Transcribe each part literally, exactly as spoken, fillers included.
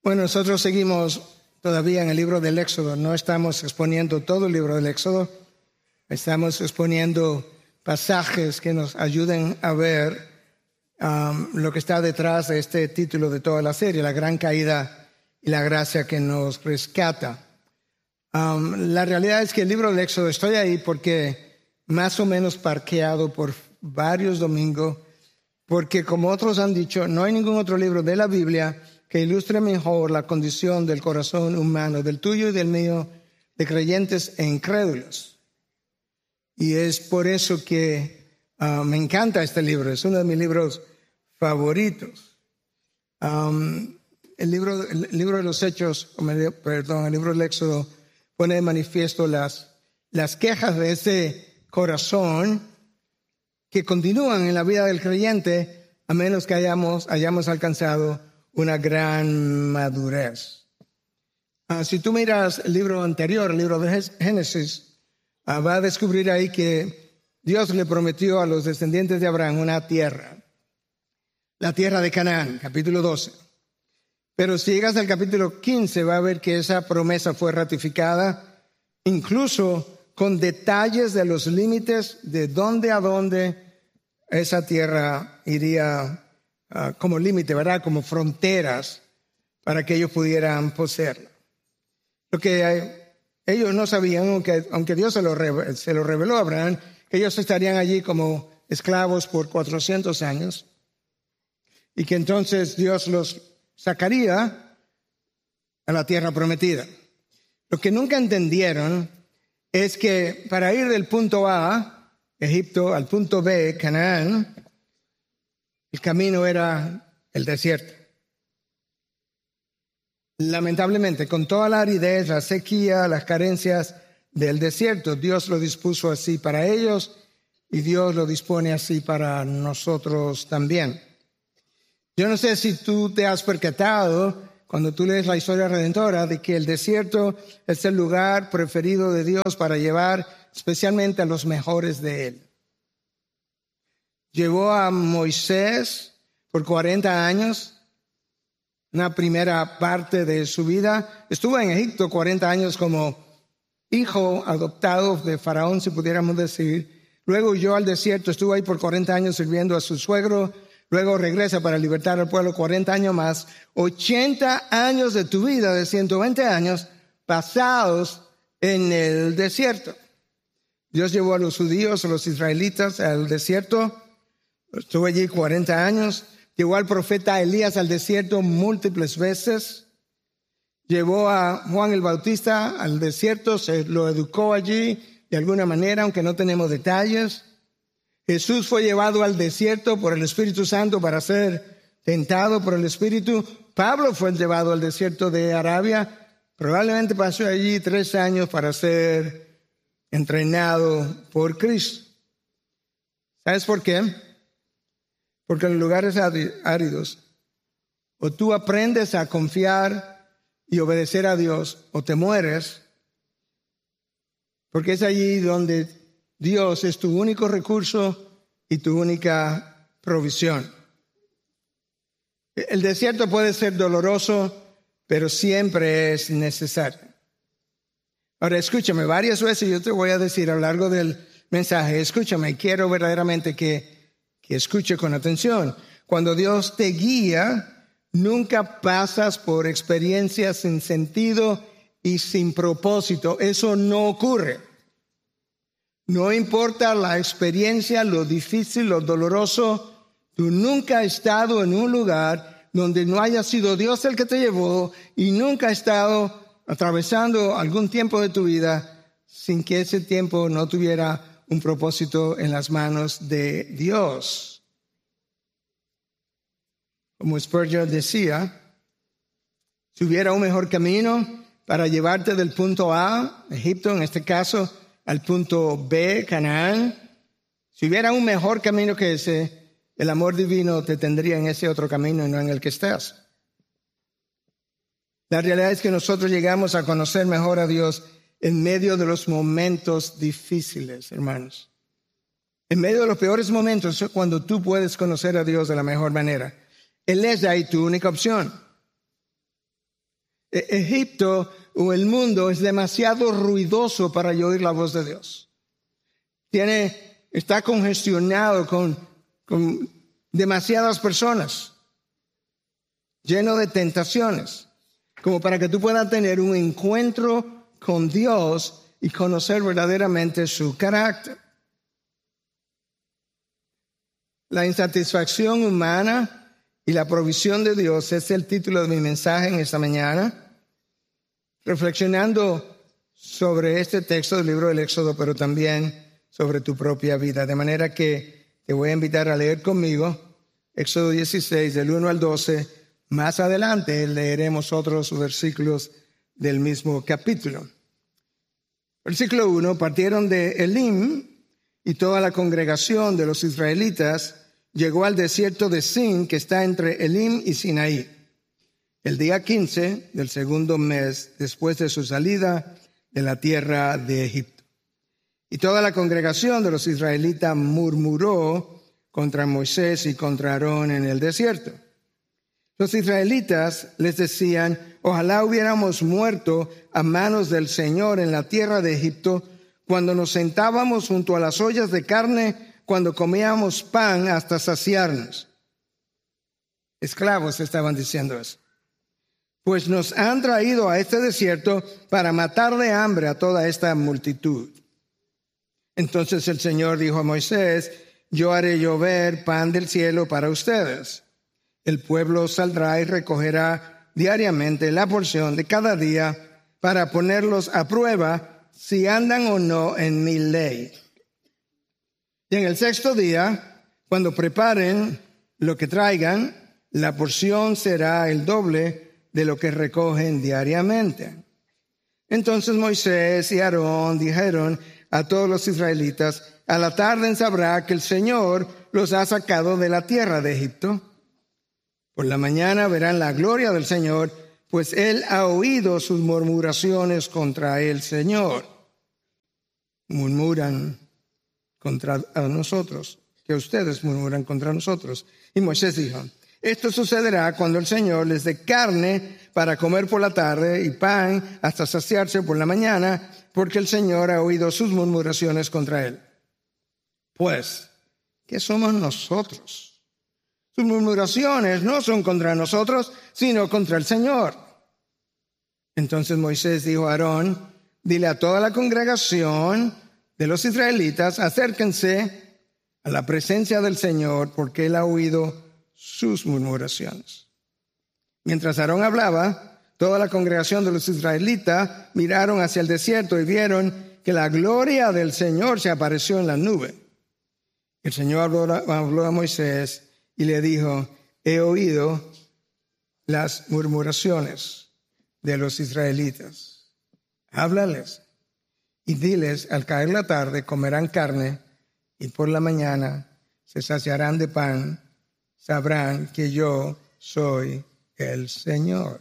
Bueno, nosotros seguimos todavía en el libro del Éxodo. No estamos exponiendo todo el libro del Éxodo. Estamos exponiendo pasajes que nos ayuden a ver um, lo que está detrás de este título de toda la serie, la gran caída y la gracia que nos rescata. Um, la realidad es que el libro del Éxodo, estoy ahí porque más o menos parqueado por varios domingos, porque como otros han dicho, no hay ningún otro libro de la Biblia que ilustre mejor la condición del corazón humano, del tuyo y del mío, de creyentes e incrédulos. Y es por eso que uh, me encanta este libro, es uno de mis libros favoritos. Um, el, libro, el libro de los Hechos, perdón, el libro del Éxodo pone de manifiesto las, las quejas de ese corazón que continúan en la vida del creyente a menos que hayamos, hayamos alcanzado una gran madurez. Uh, si tú miras el libro anterior, el libro de Génesis, uh, va a descubrir ahí que Dios le prometió a los descendientes de Abraham una tierra, la tierra de Canaán, capítulo doce. Pero si llegas al capítulo quince, va a ver que esa promesa fue ratificada, incluso con detalles de los límites de dónde a dónde esa tierra iría Uh, como límite, ¿verdad? Como fronteras para que ellos pudieran poseerla. Lo que eh, ellos no sabían, aunque, aunque Dios se lo, re, se lo reveló a Abraham, que ellos estarían allí como esclavos por cuatrocientos años y que entonces Dios los sacaría a la tierra prometida. Lo que nunca entendieron es que para ir del punto A, Egipto, al punto B, Canaán, el camino era el desierto. Lamentablemente, con toda la aridez, la sequía, las carencias del desierto, Dios lo dispuso así para ellos y Dios lo dispone así para nosotros también. Yo no sé si tú te has percatado, cuando tú lees la historia redentora, de que el desierto es el lugar preferido de Dios para llevar especialmente a los mejores de Él. Llevó a Moisés por cuarenta años, una primera parte de su vida. Estuvo en Egipto cuarenta años como hijo adoptado de Faraón, si pudiéramos decir. Luego huyó al desierto, estuvo ahí por cuarenta años sirviendo a su suegro. Luego regresa para libertar al pueblo cuarenta años más. ochenta años de tu vida, de ciento veinte años, pasados en el desierto. Dios llevó a los judíos, a los israelitas al desierto. Estuvo allí cuarenta años. Llevó al profeta Elías al desierto múltiples veces. Llevó a Juan el Bautista al desierto, se lo educó allí de alguna manera, aunque no tenemos detalles. Jesús fue llevado al desierto por el Espíritu Santo para ser tentado por el Espíritu. Pablo fue llevado al desierto de Arabia. Probablemente pasó allí tres años para ser entrenado por Cristo. ¿Sabes por qué? Porque en los lugares áridos, o tú aprendes a confiar y obedecer a Dios, o te mueres, porque es allí donde Dios es tu único recurso y tu única provisión. El desierto puede ser doloroso, pero siempre es necesario. Ahora, escúchame, varias veces yo te voy a decir a lo largo del mensaje, escúchame, quiero verdaderamente que que escuche con atención. Cuando Dios te guía, nunca pasas por experiencias sin sentido y sin propósito. Eso no ocurre. No importa la experiencia, lo difícil, lo doloroso, tú nunca has estado en un lugar donde no haya sido Dios el que te llevó y nunca has estado atravesando algún tiempo de tu vida sin que ese tiempo no tuviera un propósito en las manos de Dios. Como Spurgeon decía, si hubiera un mejor camino para llevarte del punto A, Egipto en este caso, al punto B, Canaán, si hubiera un mejor camino que ese, el amor divino te tendría en ese otro camino y no en el que estás. La realidad es que nosotros llegamos a conocer mejor a Dios en medio de los momentos difíciles, hermanos. En medio de los peores momentos es cuando tú puedes conocer a Dios de la mejor manera. Él es ahí tu única opción. Egipto o el mundo es demasiado ruidoso para yo oír la voz de Dios. Tiene, está congestionado con, con demasiadas personas, lleno de tentaciones, como para que tú puedas tener un encuentro con Dios y conocer verdaderamente su carácter. La insatisfacción humana y la provisión de Dios es el título de mi mensaje en esta mañana, reflexionando sobre este texto del libro del Éxodo, pero también sobre tu propia vida. De manera que te voy a invitar a leer conmigo Éxodo dieciséis, del uno al doce. Más adelante leeremos otros versículos del mismo capítulo. Versículo uno, partieron de Elim y toda la congregación de los israelitas llegó al desierto de Sin, que está entre Elim y Sinaí, el día quince del segundo mes después de su salida de la tierra de Egipto. Y toda la congregación de los israelitas murmuró contra Moisés y contra Aarón en el desierto. Los israelitas les decían: ojalá hubiéramos muerto a manos del Señor en la tierra de Egipto, cuando nos sentábamos junto a las ollas de carne, cuando comíamos pan hasta saciarnos. Esclavos estaban diciendo eso. Pues nos han traído a este desierto para matar de hambre a toda esta multitud. Entonces el Señor dijo a Moisés: yo haré llover pan del cielo para ustedes. El pueblo saldrá y recogerá diariamente la porción de cada día para ponerlos a prueba si andan o no en mi ley. Y en el sexto día, cuando preparen lo que traigan, la porción será el doble de lo que recogen diariamente. Entonces Moisés y Aarón dijeron a todos los israelitas: a la tarde sabrá que el Señor los ha sacado de la tierra de Egipto. Por la mañana verán la gloria del Señor, pues Él ha oído sus murmuraciones contra el Señor. Murmuran contra nosotros, que ustedes murmuran contra nosotros. Y Moisés dijo: esto sucederá cuando el Señor les dé carne para comer por la tarde y pan hasta saciarse por la mañana, porque el Señor ha oído sus murmuraciones contra Él. Pues, ¿qué somos nosotros? Sus murmuraciones no son contra nosotros, sino contra el Señor. Entonces Moisés dijo a Aarón: dile a toda la congregación de los israelitas: acérquense a la presencia del Señor, porque Él ha oído sus murmuraciones. Mientras Aarón hablaba, toda la congregación de los israelitas miraron hacia el desierto y vieron que la gloria del Señor se apareció en la nube. El Señor habló, habló a Moisés y le dijo: he oído las murmuraciones de los israelitas. Háblales y diles: al caer la tarde comerán carne y por la mañana se saciarán de pan. Sabrán que yo soy el Señor,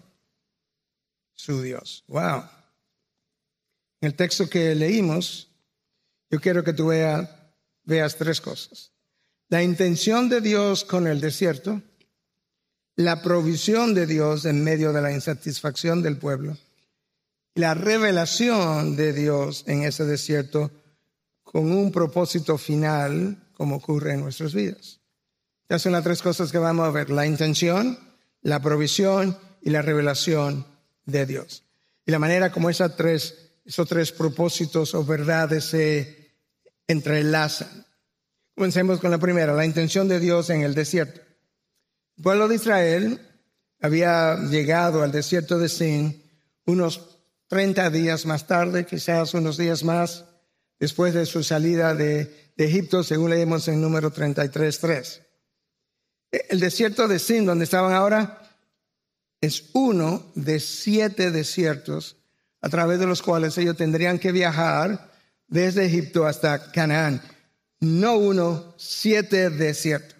su Dios. Wow. En el texto que leímos, yo quiero que tú veas, veas tres cosas. La intención de Dios con el desierto, la provisión de Dios en medio de la insatisfacción del pueblo, y la revelación de Dios en ese desierto con un propósito final, como ocurre en nuestras vidas. Estas son las tres cosas que vamos a ver: la intención, la provisión y la revelación de Dios. Y la manera como esas tres, esos tres propósitos o verdades se entrelazan. Comencemos con la primera, la intención de Dios en el desierto. El pueblo de Israel había llegado al desierto de Sin unos treinta días más tarde, quizás unos días más, después de su salida de, de Egipto, según leemos en número treinta y tres, tres. El desierto de Sin, donde estaban ahora, es uno de siete desiertos a través de los cuales ellos tendrían que viajar desde Egipto hasta Canaán. No uno, siete desiertos.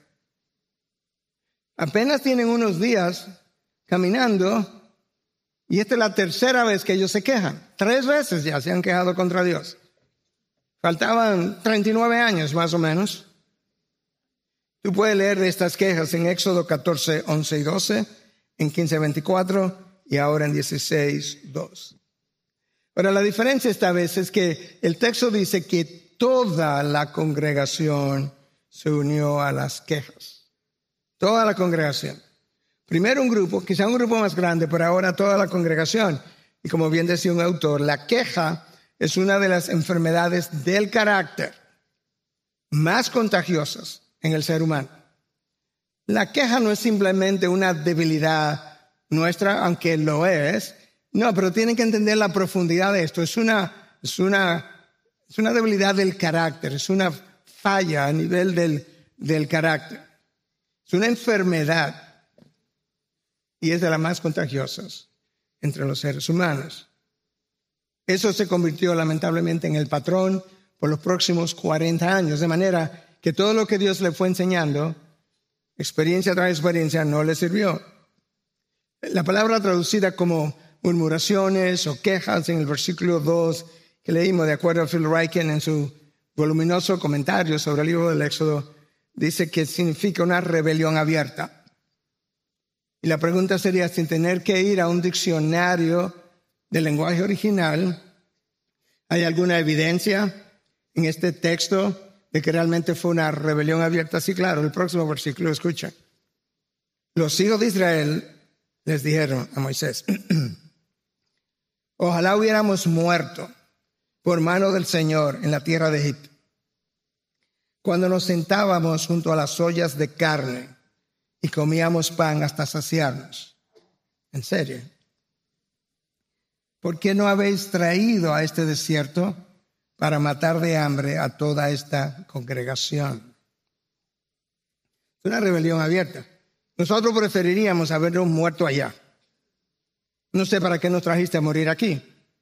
Apenas tienen unos días caminando y esta es la tercera vez que ellos se quejan. Tres veces ya se han quejado contra Dios. Faltaban treinta y nueve años más o menos. Tú puedes leer de estas quejas en Éxodo catorce, once y doce, en quince, veinticuatro y ahora en dieciséis dos. Ahora, la diferencia esta vez es que el texto dice que toda la congregación se unió a las quejas. Toda la congregación. Primero un grupo, quizá un grupo más grande, pero ahora toda la congregación. Y como bien decía un autor, la queja es una de las enfermedades del carácter más contagiosas en el ser humano. La queja no es simplemente una debilidad nuestra, aunque lo es. No, pero tienen que entender la profundidad de esto. Es una, es una, es una debilidad del carácter, es una falla a nivel del, del carácter. Es una enfermedad y es de las más contagiosas entre los seres humanos. Eso se convirtió lamentablemente en el patrón por los próximos cuarenta años, de manera que todo lo que Dios le fue enseñando, experiencia tras experiencia, no le sirvió. La palabra traducida como murmuraciones o quejas en el versículo dos que leímos de acuerdo a Phil Ryken en su voluminoso comentario sobre el libro del Éxodo, dice que significa una rebelión abierta. Y la pregunta sería, sin tener que ir a un diccionario del lenguaje original, ¿hay alguna evidencia en este texto de que realmente fue una rebelión abierta? Sí, claro, el próximo versículo, escucha. Los hijos de Israel les dijeron a Moisés, ojalá hubiéramos muerto por mano del Señor en la tierra de Egipto, cuando nos sentábamos junto a las ollas de carne y comíamos pan hasta saciarnos. ¿En serio? ¿Por qué no habéis traído a este desierto para matar de hambre a toda esta congregación? Es una rebelión abierta. Nosotros preferiríamos habernos muerto allá. No sé para qué nos trajiste a morir aquí.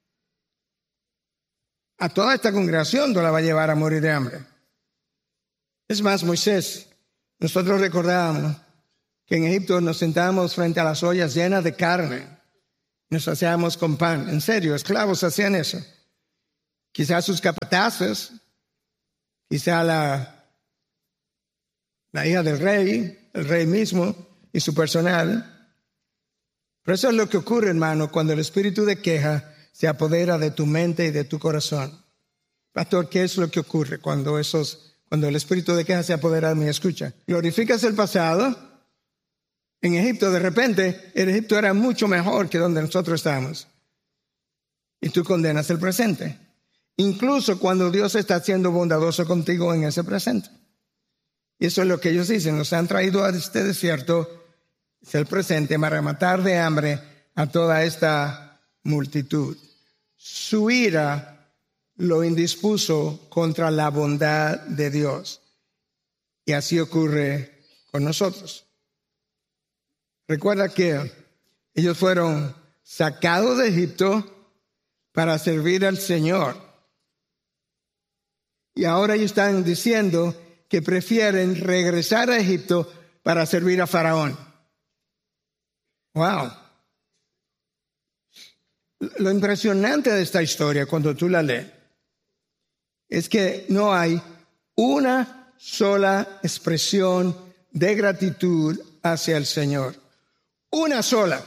A toda esta congregación no la va a llevar a morir de hambre. Es más, Moisés, nosotros recordábamos que en Egipto nos sentábamos frente a las ollas llenas de carne. Nos hacíamos con pan. En serio, esclavos hacían eso. Quizás sus capataces, quizá la, la hija del rey, el rey mismo y su personal. Pero eso es lo que ocurre, hermano, cuando el espíritu de queja se apodera de tu mente y de tu corazón. Pastor, ¿qué es lo que ocurre cuando esos, cuando el espíritu de queja se apodera de mi escucha? Glorificas el pasado. En Egipto, de repente, el Egipto era mucho mejor que donde nosotros estamos. Y tú condenas el presente. Incluso cuando Dios está siendo bondadoso contigo en ese presente. Y eso es lo que ellos dicen. Nos han traído a este desierto, es el presente, para matar de hambre a toda esta multitud. Su ira lo indispuso contra la bondad de Dios. Y así ocurre con nosotros. Recuerda que ellos fueron sacados de Egipto para servir al Señor. Y ahora ellos están diciendo que prefieren regresar a Egipto para servir a Faraón. Wow. Lo impresionante de esta historia cuando tú la lees es que no hay una sola expresión de gratitud hacia el Señor. Una sola.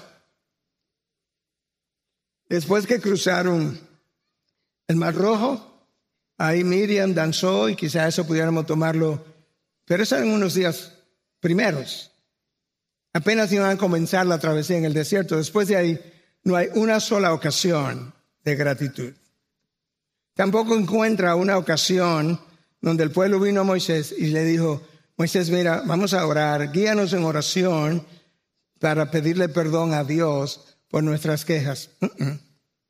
Después que cruzaron el Mar Rojo, ahí Miriam danzó y quizá eso pudiéramos tomarlo, pero eso eran unos días primeros. Apenas iban a comenzar la travesía en el desierto. Después de ahí no hay una sola ocasión de gratitud. Tampoco encuentra una ocasión donde el pueblo vino a Moisés y le dijo, Moisés, mira, vamos a orar, guíanos en oración para pedirle perdón a Dios por nuestras quejas. Uh-uh.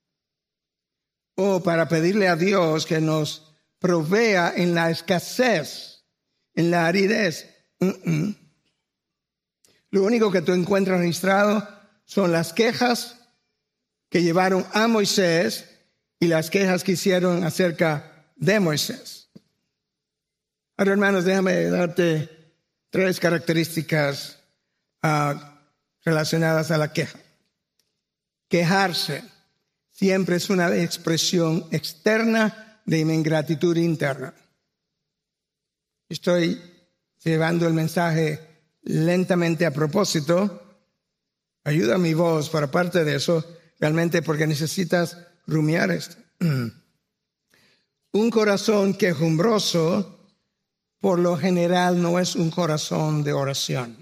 O para pedirle a Dios que nos provea en la escasez, en la aridez. Uh-uh. Lo único que tú encuentras registrado son las quejas que llevaron a Moisés y las quejas que hicieron acerca de Moisés. Ahora, hermanos, déjame darte tres características uh, relacionadas a la queja. Quejarse siempre es una expresión externa de ingratitud interna. Estoy llevando el mensaje lentamente a propósito. ayuda mi voz, pero aparte de eso, realmente porque necesitas rumiar esto. Un corazón quejumbroso, por lo general, no es un corazón de oración.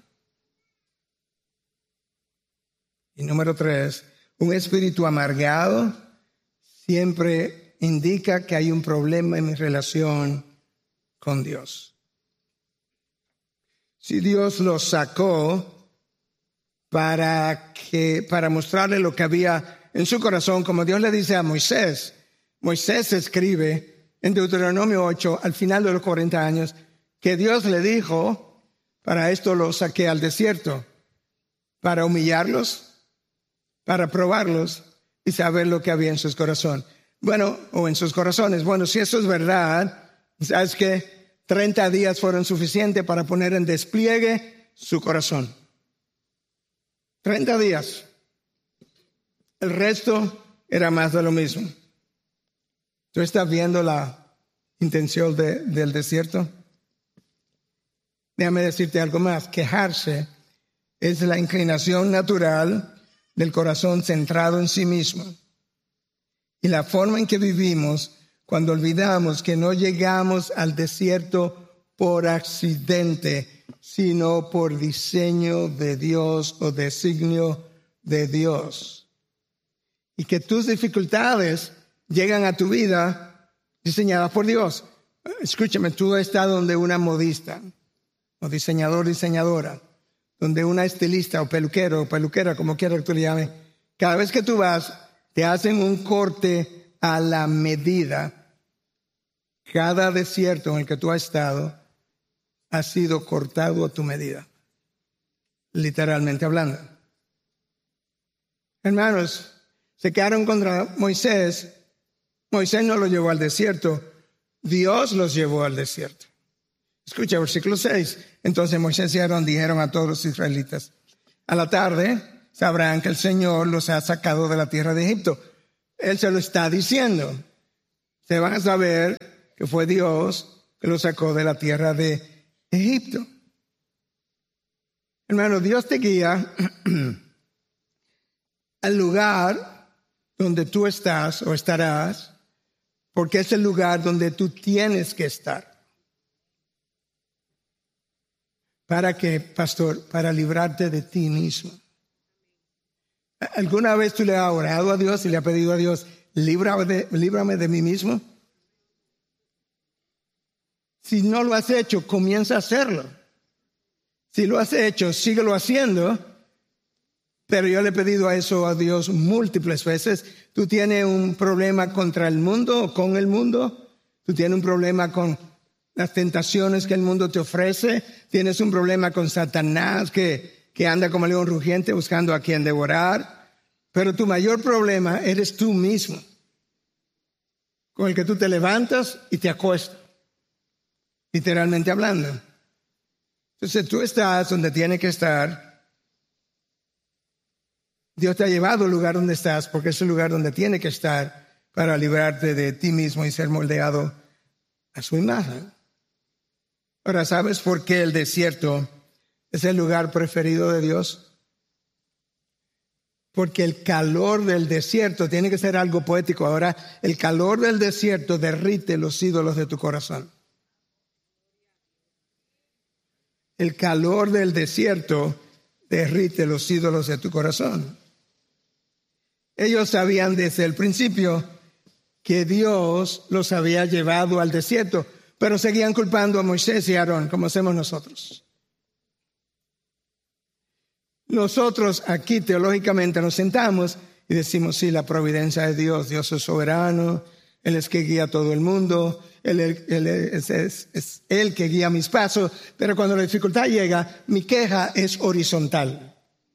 Y número tres, un espíritu amargado siempre indica que hay un problema en mi relación con Dios. Si Dios lo sacó para que, para mostrarle lo que había en su corazón, como Dios le dice a Moisés. Moisés escribe en Deuteronomio ocho, al final de los cuarenta años, que Dios le dijo, para esto lo saqué al desierto, para humillarlos, para probarlos y saber lo que había en sus corazones. Bueno, o en sus corazones. Bueno, si eso es verdad, ¿sabes qué? treinta días fueron suficientes para poner en despliegue su corazón. treinta días. El resto era más de lo mismo. ¿Tú estás viendo la intención de, del desierto? Déjame decirte algo más. Quejarse es la inclinación natural del corazón centrado en sí mismo. Y la forma en que vivimos cuando olvidamos que no llegamos al desierto por accidente, sino por diseño de Dios o designio de Dios. Y que tus dificultades llegan a tu vida diseñadas por Dios. Escúchame, tú estás donde una modista, o diseñador, diseñadora, donde una estilista o peluquero o peluquera, como quiera que tú le llames. Cada vez que tú vas, te hacen un corte a la medida. Cada desierto en el que tú has estado ha sido cortado a tu medida, literalmente hablando. Hermanos, se quedaron contra Moisés. Moisés no lo llevó al desierto, Dios los llevó al desierto. Escucha, versículo seis. Entonces Moisés y Aarón dijeron a todos los israelitas, a la tarde sabrán que el Señor los ha sacado de la tierra de Egipto. Él se lo está diciendo. Se van a saber que fue Dios que los sacó de la tierra de Egipto. Hermano, Dios te guía al lugar donde tú estás o estarás, porque es el lugar donde tú tienes que estar. ¿Para qué, pastor? Para librarte de ti mismo. ¿Alguna vez tú le has orado a Dios y le has pedido a Dios, líbrame de, líbrame de mí mismo? Si no lo has hecho, comienza a hacerlo. Si lo has hecho, síguelo haciendo. Pero yo le he pedido a eso a Dios múltiples veces. Tú tienes un problema contra el mundo o con el mundo. Tú tienes un problema con las tentaciones que el mundo te ofrece. Tienes un problema con Satanás que, que anda como león rugiente buscando a quien devorar. Pero tu mayor problema eres tú mismo, con el que tú te levantas y te acuestas, literalmente hablando. Entonces tú estás donde tienes que estar. Dios te ha llevado al lugar donde estás porque es el lugar donde tiene que estar para librarte de ti mismo y ser moldeado a su imagen. Ahora, ¿sabes por qué el desierto es el lugar preferido de Dios? Porque el calor del desierto tiene que ser algo poético. Ahora, el calor del desierto derrite los ídolos de tu corazón. El calor del desierto derrite los ídolos de tu corazón. Ellos sabían desde el principio que Dios los había llevado al desierto, pero seguían culpando a Moisés y a Aarón, como hacemos nosotros. Nosotros aquí teológicamente nos sentamos y decimos, sí, la providencia de Dios, Dios es soberano, Él es que guía a todo el mundo, Él, él, él es, es, es Él que guía mis pasos, pero cuando la dificultad llega, mi queja es horizontal.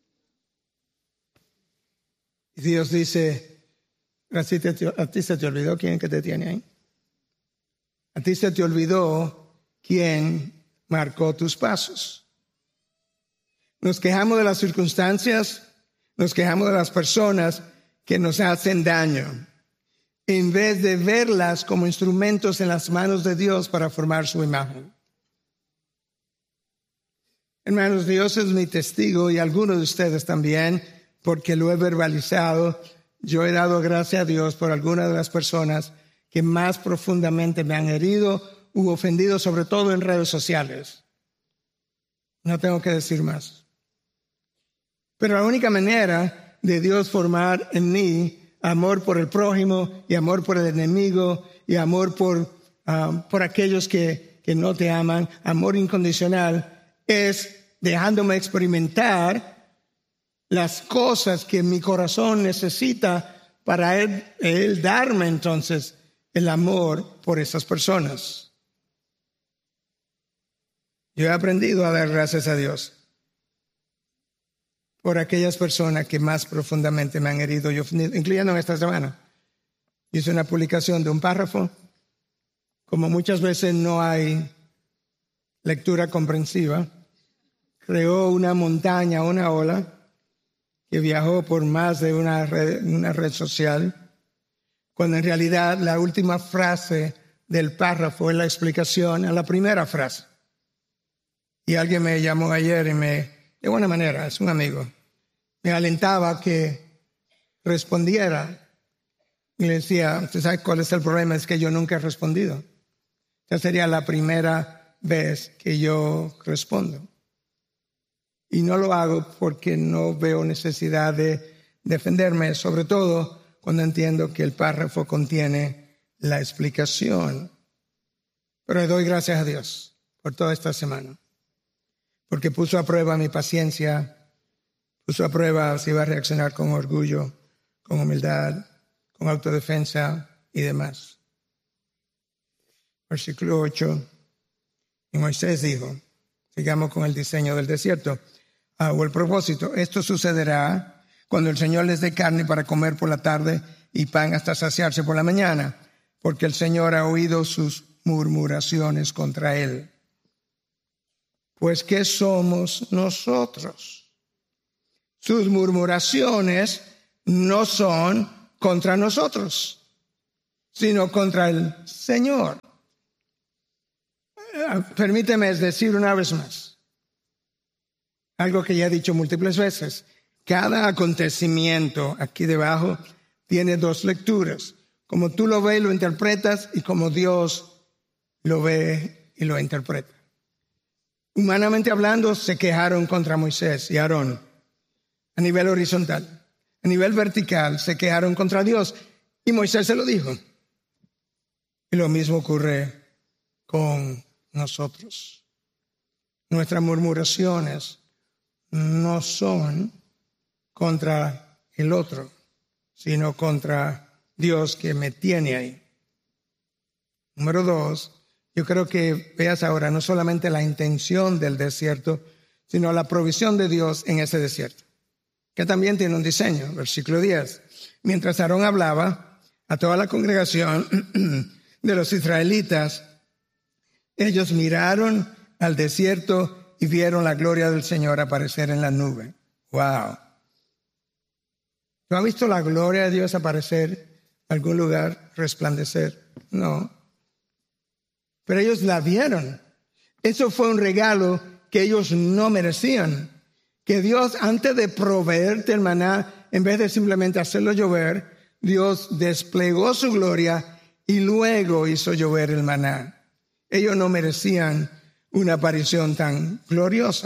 Y Dios dice, ¿a ti, te, ¿a ti se te olvidó quién que te tiene ahí? A ti se te olvidó quién marcó tus pasos. Nos quejamos de las circunstancias, nos quejamos de las personas que nos hacen daño, en vez de verlas como instrumentos en las manos de Dios para formar su imagen. Hermanos, Dios es mi testigo y algunos de ustedes también porque lo he verbalizado. Yo he dado gracias a Dios por algunas de las personas que más profundamente me han herido u ofendido, sobre todo en redes sociales. No tengo que decir más. Pero la única manera de Dios formar en mí amor por el prójimo y amor por el enemigo y amor por, um, por aquellos que, que no te aman, amor incondicional, es dejándome experimentar las cosas que mi corazón necesita para él, él darme entonces el amor por esas personas. Yo he aprendido a dar gracias a Dios por aquellas personas que más profundamente me han herido, yo, incluyendo en esta semana. Hice una publicación de un párrafo. Como muchas veces no hay lectura comprensiva, creó una montaña, una ola, que viajó por más de una red, una red social, cuando en realidad la última frase del párrafo es la explicación a la primera frase. Y alguien me llamó ayer y me... de buena manera, es un amigo, me alentaba que respondiera. Y le decía, ¿usted sabe cuál es el problema? Es que yo nunca he respondido. Esta sería la primera vez que yo respondo. Y no lo hago porque no veo necesidad de defenderme, sobre todo cuando entiendo que el párrafo contiene la explicación. Pero le doy gracias a Dios por toda esta semana, porque puso a prueba mi paciencia, puso a prueba si iba a reaccionar con orgullo, con humildad, con autodefensa y demás. Versículo ocho. Y Moisés dijo, sigamos con el diseño del desierto, ah, o el propósito. Esto sucederá cuando el Señor les dé carne para comer por la tarde y pan hasta saciarse por la mañana, porque el Señor ha oído sus murmuraciones contra él. Pues, ¿qué somos nosotros? Sus murmuraciones no son contra nosotros, sino contra el Señor. Permíteme decir una vez más algo que ya he dicho múltiples veces. Cada acontecimiento aquí debajo tiene dos lecturas. Como tú lo ves y lo interpretas, y como Dios lo ve y lo interpreta. Humanamente hablando, se quejaron contra Moisés y Aarón a nivel horizontal. A nivel vertical, se quejaron contra Dios y Moisés se lo dijo. Y lo mismo ocurre con nosotros. Nuestras murmuraciones no son contra el otro, sino contra Dios que me tiene ahí. Número dos, yo creo que veas ahora no solamente la intención del desierto, sino la provisión de Dios en ese desierto, que también tiene un diseño. Versículo diez. Mientras Aarón hablaba a toda la congregación de los israelitas, ellos miraron al desierto y vieron la gloria del Señor aparecer en la nube. ¡Wow! ¿Tú has visto la gloria de Dios aparecer en algún lugar, resplandecer? No. Pero ellos la vieron. Eso fue un regalo que ellos no merecían. Que Dios, antes de proveerte el maná, en vez de simplemente hacerlo llover, Dios desplegó su gloria y luego hizo llover el maná. Ellos no merecían una aparición tan gloriosa.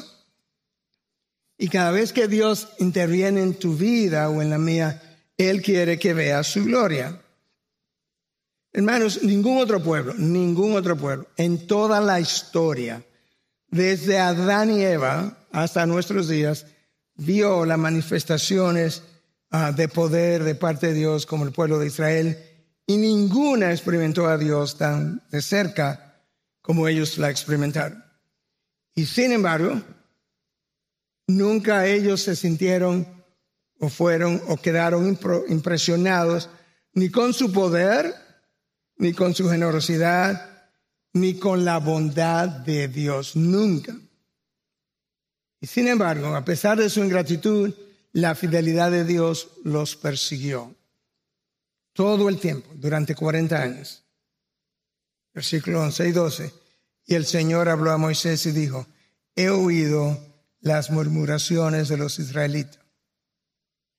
Y cada vez que Dios interviene en tu vida o en la mía, Él quiere que veas su gloria. Hermanos, ningún otro pueblo, ningún otro pueblo, en toda la historia, desde Adán y Eva hasta nuestros días, vio las manifestaciones uh, de poder de parte de Dios como el pueblo de Israel, y ninguna experimentó a Dios tan de cerca como ellos la experimentaron. Y sin embargo, nunca ellos se sintieron o fueron o quedaron impresionados ni con su poder, ni con su generosidad, ni con la bondad de Dios, nunca. Y sin embargo, a pesar de su ingratitud, la fidelidad de Dios los persiguió todo el tiempo, durante cuarenta años. Versículos once y doce. Y el Señor habló a Moisés y dijo, he oído las murmuraciones de los israelitas.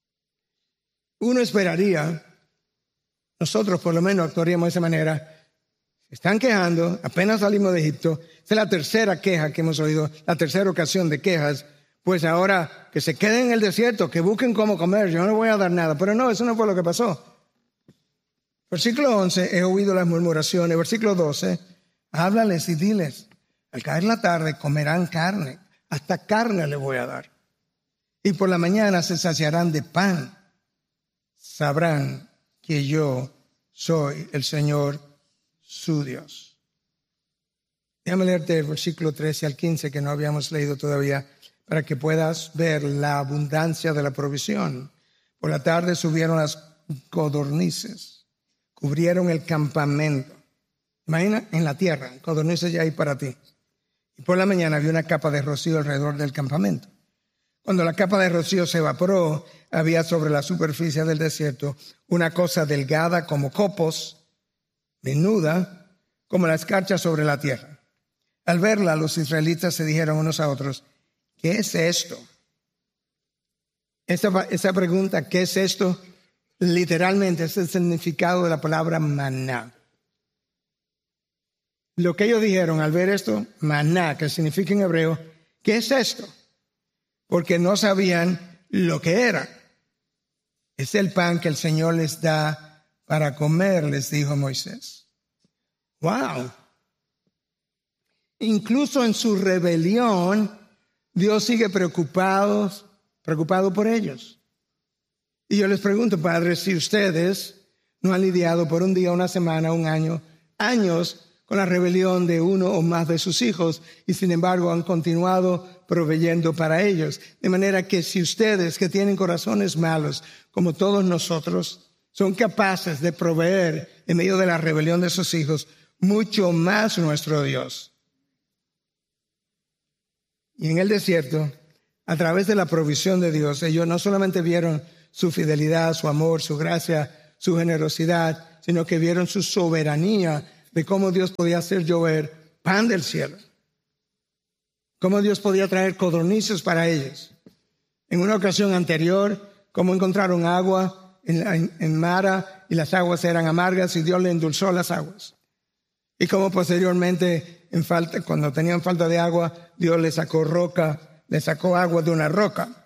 Uno esperaría, nosotros por lo menos actuaríamos de esa manera. Se están quejando, apenas salimos de Egipto. Esta es la tercera queja que hemos oído, la tercera ocasión de quejas. Pues ahora que se queden en el desierto, que busquen cómo comer, yo no les voy a dar nada. Pero no, eso no fue lo que pasó. Versículo once, he oído las murmuraciones. Versículo doce, háblales y diles, al caer la tarde comerán carne, hasta carne les voy a dar. Y por la mañana se saciarán de pan. Sabrán que yo soy el Señor su Dios. Déjame leerte el versículo trece al quince que no habíamos leído todavía para que puedas ver la abundancia de la provisión. Por la tarde subieron las codornices, cubrieron el campamento. Imagina en la tierra, codornices ya hay para ti. Y por la mañana había una capa de rocío alrededor del campamento. Cuando la capa de rocío se evaporó, había sobre la superficie del desierto una cosa delgada como copos, menuda, como la escarcha sobre la tierra. Al verla, los israelitas se dijeron unos a otros, ¿qué es esto? Esa, esa pregunta, ¿qué es esto? Literalmente es el significado de la palabra maná. Lo que ellos dijeron al ver esto, maná, que significa en hebreo, ¿qué es esto? Porque no sabían lo que era. Es el pan que el Señor les da para comer, les dijo Moisés. ¡Wow! Incluso en su rebelión, Dios sigue preocupado, preocupado por ellos. Y yo les pregunto, padres, si ustedes no han lidiado por un día, una semana, un año, años con la rebelión de uno o más de sus hijos y sin embargo han continuado proveyendo para ellos. De manera que si ustedes que tienen corazones malos, como todos nosotros, son capaces de proveer en medio de la rebelión de sus hijos, mucho más nuestro Dios. Y en el desierto, a través de la provisión de Dios, ellos no solamente vieron su fidelidad, su amor, su gracia, su generosidad, sino que vieron su soberanía de cómo Dios podía hacer llover pan del cielo. Cómo Dios podía traer codornices para ellos. En una ocasión anterior, cómo encontraron agua en, en, en Mara y las aguas eran amargas y Dios le endulzó las aguas. Y cómo posteriormente, en falta, cuando tenían falta de agua, Dios les sacó roca, les sacó agua de una roca.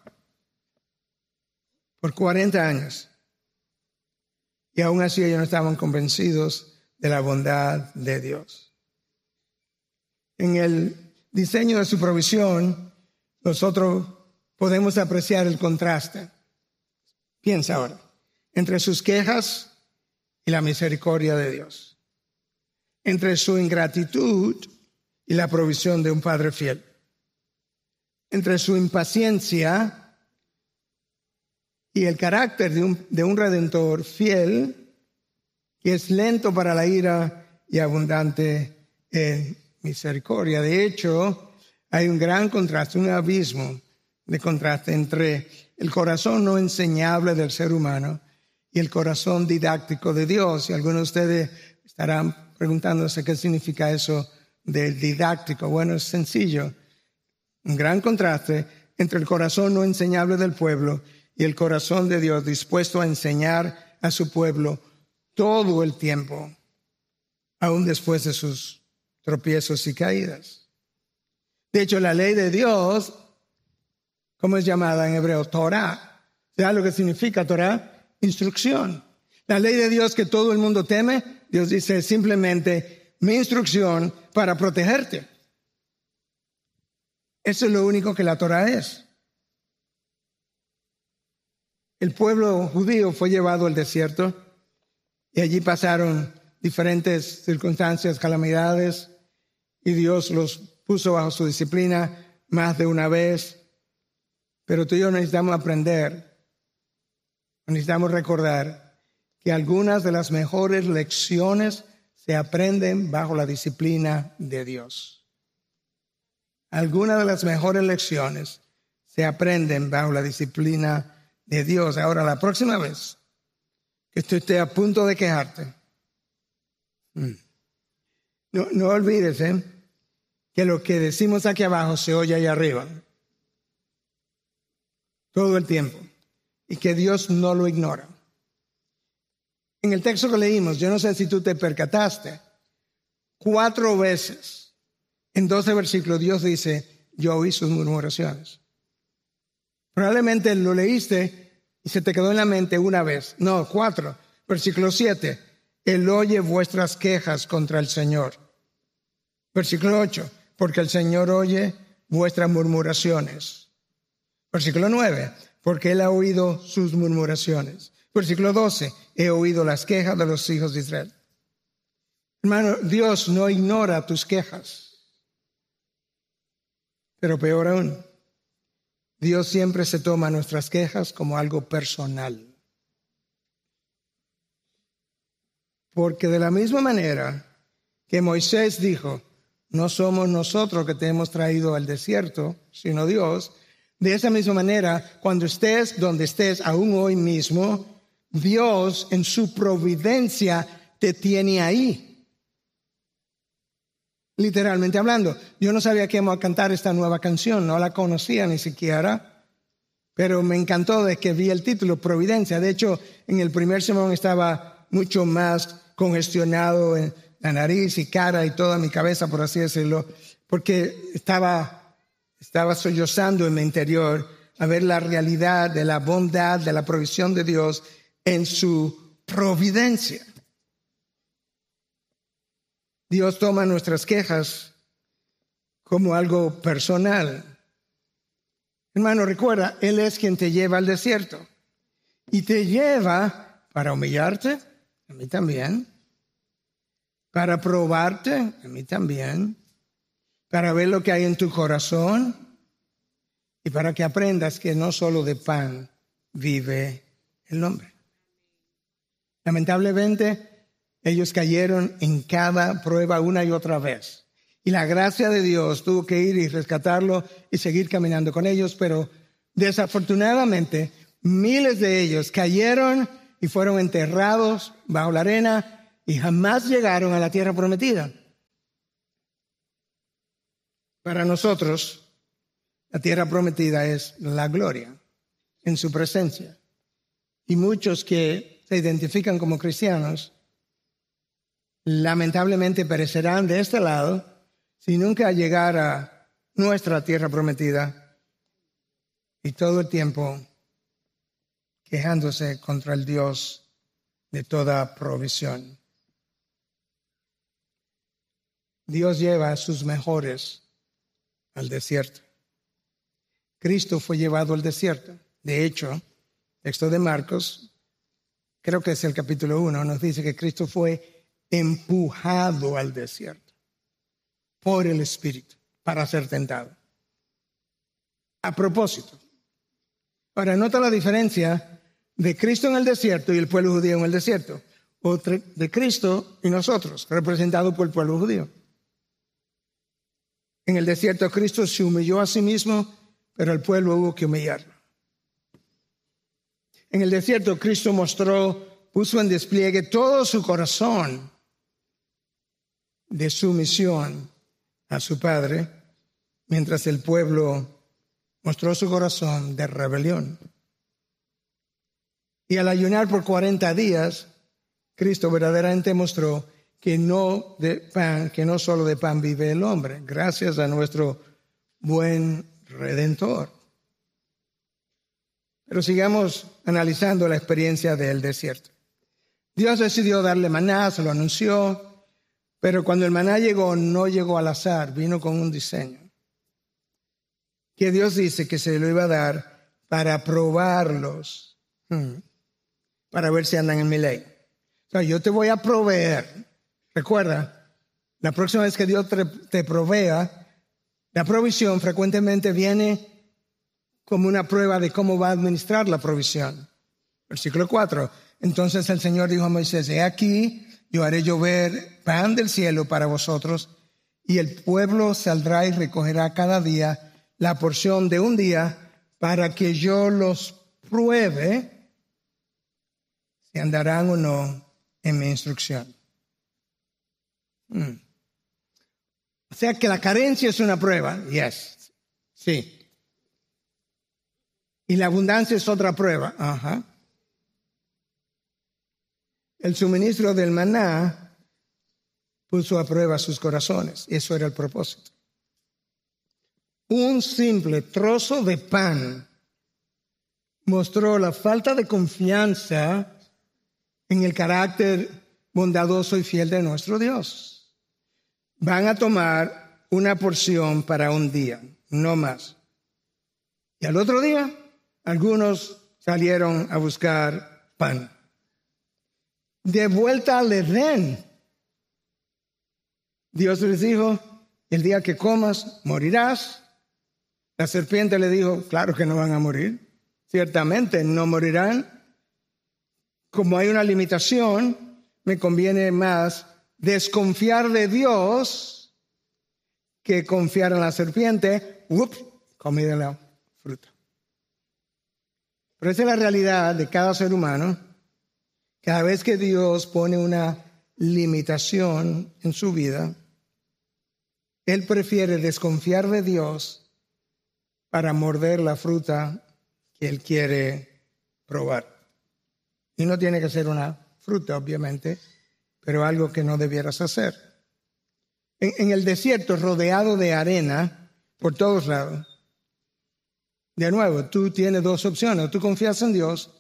Por cuarenta años. Y aún así ellos no estaban convencidos de la bondad de Dios. En el diseño de su provisión, nosotros podemos apreciar el contraste. Piensa ahora, entre sus quejas y la misericordia de Dios. Entre su ingratitud y la provisión de un Padre fiel. Entre su impaciencia y el carácter de un, de un Redentor fiel, que es lento para la ira y abundante en misericordia. De hecho, hay un gran contraste, un abismo de contraste entre el corazón no enseñable del ser humano y el corazón didáctico de Dios. Y algunos de ustedes estarán preguntándose qué significa eso del didáctico. Bueno, es sencillo. Un gran contraste entre el corazón no enseñable del pueblo y el corazón de Dios dispuesto a enseñar a su pueblo todo el tiempo, aún después de sus tropiezos y caídas. De hecho, la ley de Dios, ¿cómo es llamada en hebreo? Torah. ¿Sabes lo que significa Torah? Instrucción. La ley de Dios que todo el mundo teme, Dios dice simplemente mi instrucción para protegerte. Eso es lo único que la Torah es. El pueblo judío fue llevado al desierto y allí pasaron diferentes circunstancias, calamidades, y Dios los puso bajo su disciplina más de una vez. Pero tú y yo necesitamos aprender, necesitamos recordar que algunas de las mejores lecciones se aprenden bajo la disciplina de Dios. Algunas de las mejores lecciones se aprenden bajo la disciplina de Dios. Ahora, la próxima vez que tú estés a punto de quejarte, no, no olvides ¿eh? que lo que decimos aquí abajo se oye ahí arriba. Todo el tiempo. Y que Dios no lo ignora. En el texto que leímos, yo no sé si tú te percataste, cuatro veces en doce versículos Dios dice, yo oí sus murmuraciones. Probablemente lo leíste y se te quedó en la mente una vez. No, cuatro. Versículo siete, Él oye vuestras quejas contra el Señor. Versículo ocho, porque el Señor oye vuestras murmuraciones. Versículo nueve, porque Él ha oído sus murmuraciones. Versículo doce, he oído las quejas de los hijos de Israel. Hermano, Dios no ignora tus quejas. Pero peor aún, Dios siempre se toma nuestras quejas como algo personal. Porque de la misma manera que Moisés dijo, no somos nosotros que te hemos traído al desierto, sino Dios, de esa misma manera, cuando estés donde estés, aún hoy mismo, Dios en su providencia te tiene ahí. Literalmente hablando, yo no sabía que íbamos a cantar esta nueva canción, no la conocía ni siquiera, pero me encantó de que vi el título, Providencia. De hecho, en el primer sermón estaba mucho más congestionado en la nariz y cara y toda mi cabeza, por así decirlo, porque estaba, estaba sollozando en mi interior a ver la realidad de la bondad, de la provisión de Dios en su providencia. Dios toma nuestras quejas como algo personal. Hermano, recuerda, Él es quien te lleva al desierto y te lleva para humillarte, a mí también, para probarte, a mí también, para ver lo que hay en tu corazón y para que aprendas que no solo de pan vive el hombre. Lamentablemente, ellos cayeron en cada prueba una y otra vez. Y la gracia de Dios tuvo que ir y rescatarlo y seguir caminando con ellos, pero desafortunadamente miles de ellos cayeron y fueron enterrados bajo la arena y jamás llegaron a la tierra prometida. Para nosotros, la tierra prometida es la gloria en su presencia. Y muchos que se identifican como cristianos, lamentablemente perecerán de este lado si nunca llegara a nuestra tierra prometida y todo el tiempo quejándose contra el Dios de toda provisión. Dios lleva a sus mejores al desierto. Cristo fue llevado al desierto. De hecho, texto de Marcos, creo que es el capítulo uno, nos dice que Cristo fue empujado al desierto por el Espíritu para ser tentado. A propósito, ahora nota la diferencia de Cristo en el desierto y el pueblo judío en el desierto, o de Cristo y nosotros, representados por el pueblo judío. En el desierto Cristo se humilló a sí mismo, pero el pueblo hubo que humillarlo. En el desierto Cristo mostró, puso en despliegue todo su corazón de sumisión a su Padre, mientras el pueblo mostró su corazón de rebelión. Y al ayunar por cuarenta días, Cristo verdaderamente mostró que no de pan, que no solo de pan vive el hombre, gracias a nuestro buen Redentor. Pero sigamos analizando la experiencia del desierto. Dios decidió darle maná, se lo anunció, pero cuando el maná llegó, no llegó al azar, vino con un diseño. Que Dios dice que se lo iba a dar para probarlos, hmm, para ver si andan en mi ley. O sea, yo te voy a proveer. Recuerda, la próxima vez que Dios te, te provea, la provisión frecuentemente viene como una prueba de cómo va a administrar la provisión. Versículo cuatro. Entonces el Señor dijo a Moisés, he aquí, yo haré llover pan del cielo para vosotros, y el pueblo saldrá y recogerá cada día la porción de un día para que yo los pruebe si andarán o no en mi instrucción. Hmm. O sea que la carencia es una prueba. Yes. Sí. Y la abundancia es otra prueba. Ajá. El suministro del maná puso a prueba sus corazones. Eso era el propósito. Un simple trozo de pan mostró la falta de confianza en el carácter bondadoso y fiel de nuestro Dios. Van a tomar una porción para un día, no más. Y al otro día, algunos salieron a buscar pan. De vuelta al Edén, Dios les dijo, el día que comas, morirás. La serpiente le dijo, claro que no van a morir. Ciertamente no morirán. Como hay una limitación, me conviene más desconfiar de Dios que confiar en la serpiente. Ups, comí de la fruta. Pero esa es la realidad de cada ser humano. Cada vez que Dios pone una limitación en su vida, Él prefiere desconfiar de Dios para morder la fruta que Él quiere probar. Y no tiene que ser una fruta, obviamente, pero algo que no debieras hacer. En, en el desierto, rodeado de arena por todos lados, de nuevo, tú tienes dos opciones. O tú confías en Dios,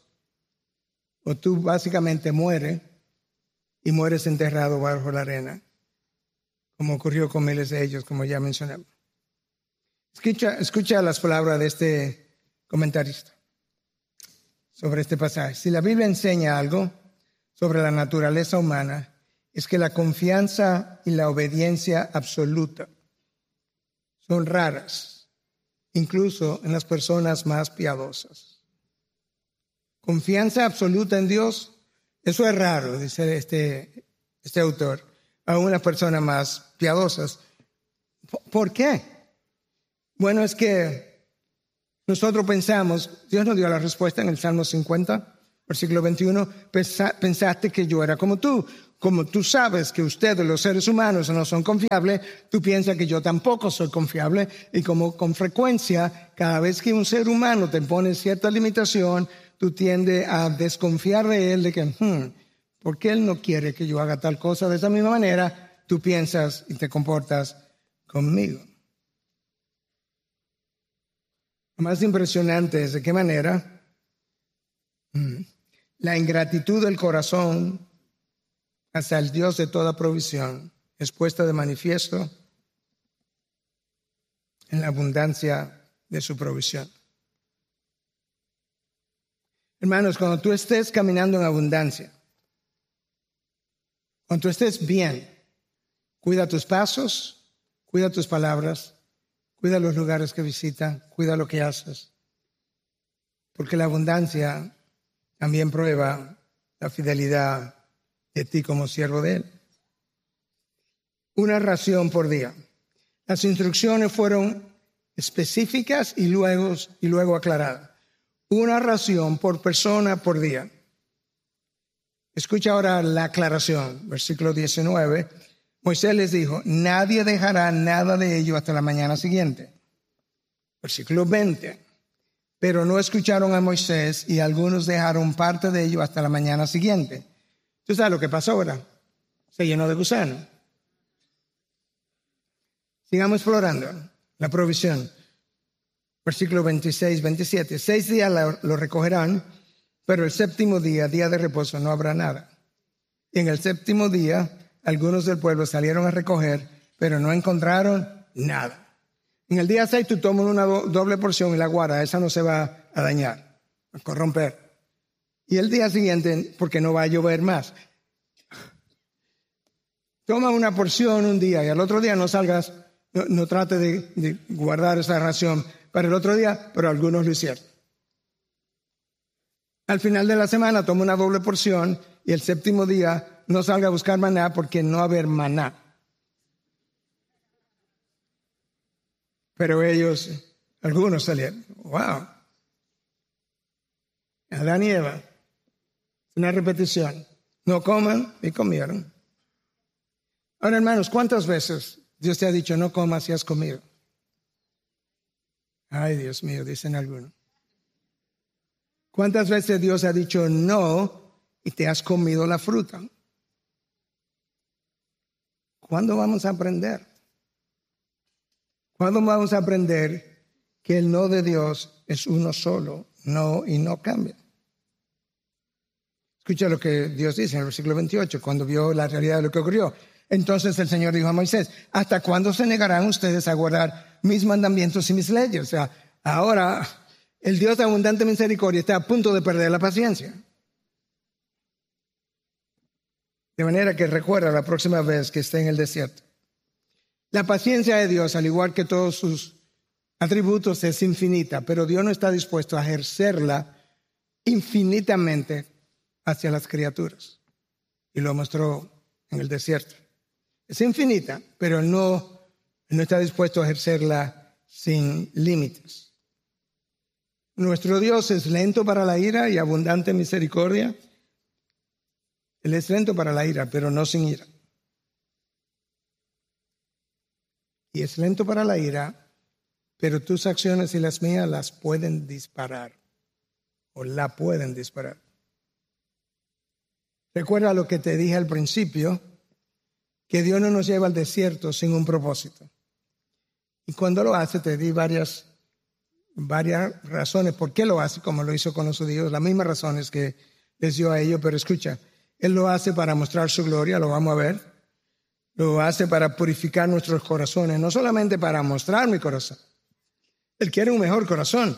o tú básicamente mueres y mueres enterrado bajo la arena, como ocurrió con miles de ellos, como ya mencionamos. Escucha, escucha las palabras de este comentarista sobre este pasaje. Si la Biblia enseña algo sobre la naturaleza humana, es que la confianza y la obediencia absoluta son raras, incluso en las personas más piadosas. Confianza absoluta en Dios, eso es raro, dice este, este autor, a unas personas más piadosas. ¿Por qué? Bueno, es que nosotros pensamos, Dios nos dio la respuesta en el Salmo cincuenta, versículo veintiuno, pensaste que yo era como tú. Como tú sabes que ustedes, los seres humanos, no son confiables, tú piensas que yo tampoco soy confiable. Y como con frecuencia, cada vez que un ser humano te pone cierta limitación, tú tiendes a desconfiar de él, de que, hmm, ¿por qué él no quiere que yo haga tal cosa? De esa misma manera, tú piensas y te comportas conmigo. Lo más impresionante es de qué manera hmm, la ingratitud del corazón hacia el Dios de toda provisión es puesta de manifiesto en la abundancia de su provisión. Hermanos, cuando tú estés caminando en abundancia, cuando tú estés bien, cuida tus pasos, cuida tus palabras, cuida los lugares que visitas, cuida lo que haces, porque la abundancia también prueba la fidelidad de ti como siervo de Él. Una ración por día. Las instrucciones fueron específicas y luego, y luego aclaradas. Una ración por persona por día. Escucha ahora la aclaración, versículo diecinueve. Moisés les dijo, nadie dejará nada de ello hasta la mañana siguiente. Versículo veinte. Pero no escucharon a Moisés y algunos dejaron parte de ello hasta la mañana siguiente. ¿Tú sabes lo que pasó ahora? Se llenó de gusanos. Sigamos explorando la provisión. Versículo veintiséis, veintisiete. Seis días lo recogerán, pero el séptimo día, día de reposo, no habrá nada. Y en el séptimo día, algunos del pueblo salieron a recoger, pero no encontraron nada. En el día seis tú tomas una do- doble porción y la guardas, esa no se va a dañar, a corromper. Y el día siguiente, porque no va a llover más. Toma una porción un día y al otro día no salgas, no, no trate de, de guardar esa ración para el otro día, pero algunos lo hicieron. Al final de la semana toma una doble porción y el séptimo día no salga a buscar maná porque no va a haber maná. Pero ellos, algunos salieron. ¡Wow! Adán y Eva. Una repetición. No coman y comieron. Ahora, hermanos, ¿cuántas veces Dios te ha dicho no comas y has comido? Ay, Dios mío, dicen algunos. ¿Cuántas veces Dios ha dicho no y y te has comido la fruta. ¿Cuándo vamos a aprender? ¿Cuándo vamos a aprender que el no de Dios es uno solo, no y no cambia? Escucha lo que Dios dice en el versículo veintiocho, cuando vio la realidad de lo que ocurrió. Entonces el Señor dijo a Moisés, ¿hasta cuándo se negarán ustedes a guardar mis mandamientos y mis leyes? O sea, ahora el Dios de abundante misericordia está a punto de perder la paciencia. De manera que recuerda la próxima vez que esté en el desierto. La paciencia de Dios, al igual que todos sus atributos, es infinita, pero Dios no está dispuesto a ejercerla infinitamente hacia las criaturas. Y lo mostró en el desierto. Es infinita, pero no, no está dispuesto a ejercerla sin límites. Nuestro Dios es lento para la ira y abundante en misericordia. Él es lento para la ira, pero no sin ira. Y es lento para la ira, pero tus acciones y las mías las pueden disparar. O la pueden disparar. Recuerda lo que te dije al principio, que Dios no nos lleva al desierto sin un propósito. Y cuando lo hace, te di varias, varias razones por qué lo hace, como lo hizo con los judíos, las mismas razones que les dio a ellos, pero escucha, Él lo hace para mostrar su gloria, lo vamos a ver. Lo hace para purificar nuestros corazones, no solamente para mostrar mi corazón. Él quiere un mejor corazón.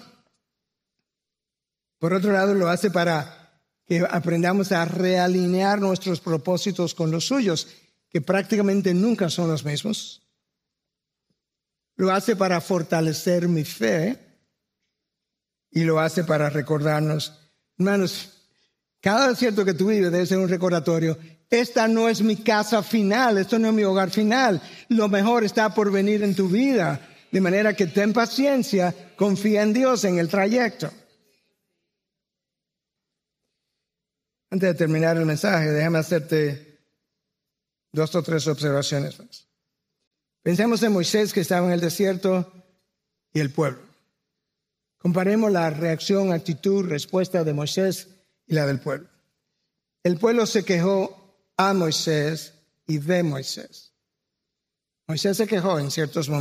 Por otro lado, lo hace para que aprendamos a realinear nuestros propósitos con los suyos, que prácticamente nunca son los mismos. Lo hace para fortalecer mi fe y lo hace para recordarnos, hermanos, cada desierto que tú vives debe ser un recordatorio. Esta no es mi casa final, esto no es mi hogar final. Lo mejor está por venir en tu vida, de manera que ten paciencia, confía en Dios en el trayecto. Antes de terminar el mensaje, déjame hacerte dos o tres observaciones más. Pensemos en Moisés que estaba en el desierto y el pueblo. Comparemos la reacción, actitud, respuesta de Moisés y la del pueblo. El pueblo se quejó a Moisés y de Moisés. Moisés se quejó en ciertos momentos.